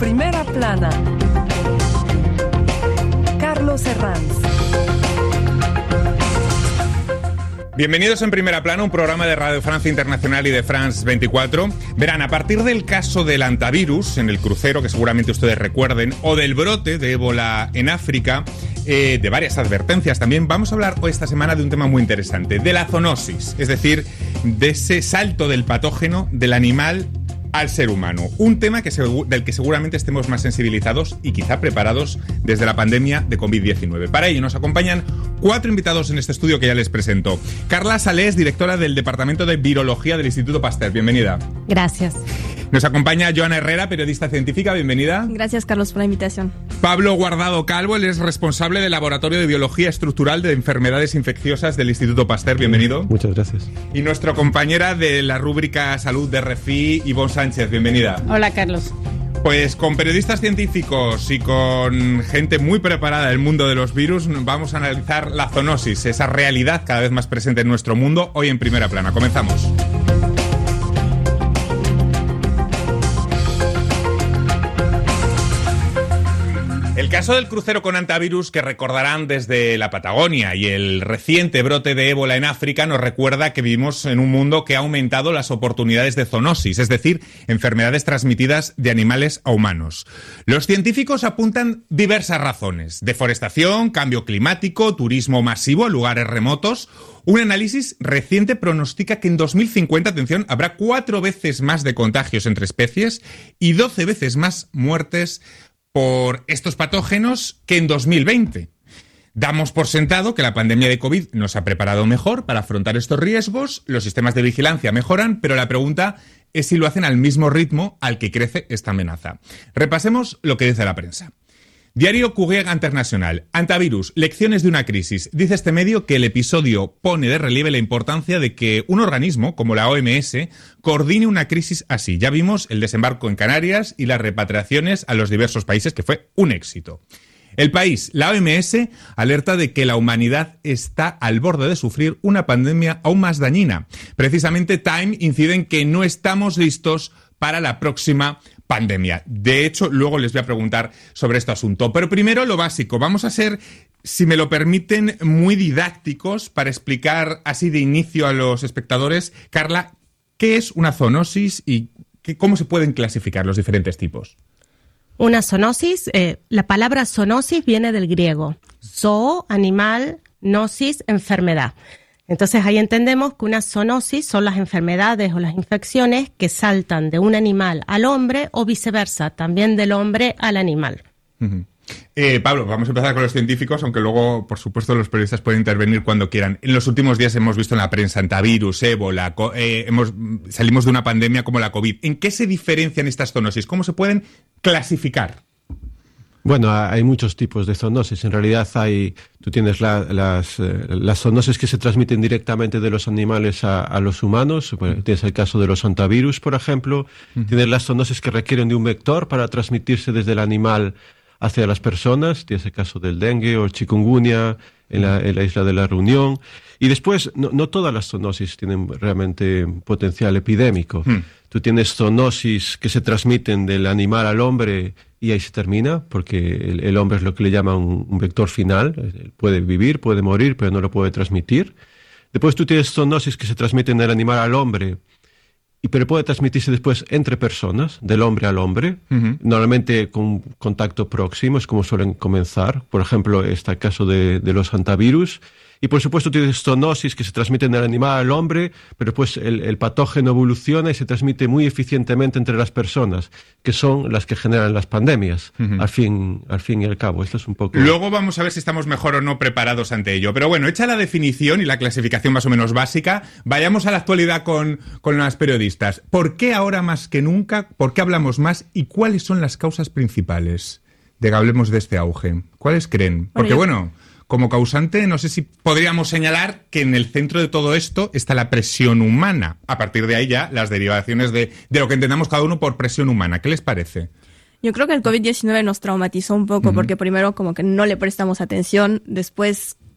Primera plana. Carlos Herranz. Bienvenidos en Primera Plana, un programa de Radio Francia Internacional y de France 24. Verán, a partir del caso del hantavirus en el crucero, que seguramente ustedes recuerden, o del brote de ébola en África, de varias advertencias también, vamos a hablar hoy esta semana de un tema muy interesante, de la zoonosis, es decir, de ese salto del patógeno del animal al ser humano. Un tema del que seguramente estemos más sensibilizados y quizá preparados desde la pandemia de COVID-19. Para ello nos acompañan 4 invitados en este estudio que ya les presento. Carla Salés, directora del Departamento de Virología del Instituto Pasteur. Bienvenida. Gracias. Nos acompaña Joana Herrera, periodista científica. Bienvenida. Gracias, Carlos, por la invitación. Pablo Guardado Calvo, él es responsable del Laboratorio de Biología Estructural de Enfermedades Infecciosas del Instituto Pasteur. Bienvenido. Muchas gracias. Y nuestra compañera de la rúbrica Salud de RFI, Ivonne Sánchez. Bienvenida. Hola, Carlos. Pues con periodistas científicos y con gente muy preparada del mundo de los virus vamos a analizar la zoonosis, esa realidad cada vez más presente en nuestro mundo, hoy en Primera Plana. Comenzamos. El caso del crucero con hantavirus, que recordarán desde la Patagonia, y el reciente brote de ébola en África nos recuerda que vivimos en un mundo que ha aumentado las oportunidades de zoonosis, es decir, enfermedades transmitidas de animales a humanos. Los científicos apuntan diversas razones: deforestación, cambio climático, turismo masivo a lugares remotos. Un análisis reciente pronostica que en 2050, atención, habrá 4 veces más de contagios entre especies y 12 veces más muertes por estos patógenos que en 2020. Damos por sentado que la pandemia de COVID nos ha preparado mejor para afrontar estos riesgos, los sistemas de vigilancia mejoran, pero la pregunta es si lo hacen al mismo ritmo al que crece esta amenaza. Repasemos lo que dice la prensa. Diario Courrier International. Hantavirus, lecciones de una crisis. Dice este medio que el episodio pone de relieve la importancia de que un organismo como la OMS coordine una crisis así. Ya vimos el desembarco en Canarias y las repatriaciones a los diversos países, que fue un éxito. El País, la OMS, alerta de que la humanidad está al borde de sufrir una pandemia aún más dañina. Precisamente Time incide en que no estamos listos para la próxima pandemia. De hecho, luego les voy a preguntar sobre este asunto. Pero primero lo básico. Vamos a ser, si me lo permiten, muy didácticos para explicar así de inicio a los espectadores. Carla, ¿qué es una zoonosis y cómo se pueden clasificar los diferentes tipos? Una zoonosis, la palabra zoonosis viene del griego. Zoo, animal, gnosis, enfermedad. Entonces ahí entendemos que una zoonosis son las enfermedades o las infecciones que saltan de un animal al hombre o viceversa, también del hombre al animal. Uh-huh. Pablo, vamos a empezar con los científicos, aunque luego, por supuesto, los periodistas pueden intervenir cuando quieran. En los últimos días hemos visto en la prensa hantavirus, ébola, salimos de una pandemia como la COVID. ¿En qué se diferencian estas zoonosis? ¿Cómo se pueden clasificar? Bueno, hay muchos tipos de zoonosis. En realidad tú tienes las zoonosis que se transmiten directamente de los animales a los humanos. Bueno, tienes el caso de los hantavirus, por ejemplo. Uh-huh. Tienes las zoonosis que requieren de un vector para transmitirse desde el animal hacia las personas. Tienes el caso del dengue o el chikungunya en la isla de la Reunión. Y después, no todas las zoonosis tienen realmente potencial epidémico. Tú tienes zoonosis que se transmiten del animal al hombre y ahí se termina, porque el hombre es lo que le llaman un vector final. Él puede vivir, puede morir, pero no lo puede transmitir. Después tú tienes zoonosis que se transmiten del animal al hombre, pero puede transmitirse después entre personas, del hombre al hombre, uh-huh. Normalmente con contacto próximo, es como suelen comenzar. Por ejemplo, está el caso de los hantavirus. Y por supuesto tienes zoonosis que se transmiten del animal al hombre, pero pues el patógeno evoluciona y se transmite muy eficientemente entre las personas, que son las que generan las pandemias, uh-huh. al fin y al cabo. Esto es un poco... Luego vamos a ver si estamos mejor o no preparados ante ello. Pero bueno, hecha la definición y la clasificación más o menos básica, vayamos a la actualidad con las periodistas. ¿Por qué ahora más que nunca? ¿Por qué hablamos más? ¿Y cuáles son las causas principales de que hablemos de este auge? ¿Cuáles creen? Porque como causante, no sé si podríamos señalar que en el centro de todo esto está la presión humana. A partir de ahí ya las derivaciones de lo que entendamos cada uno por presión humana. ¿Qué les parece? Yo creo que el COVID-19 nos traumatizó un poco, uh-huh. porque primero como que no le prestamos atención, después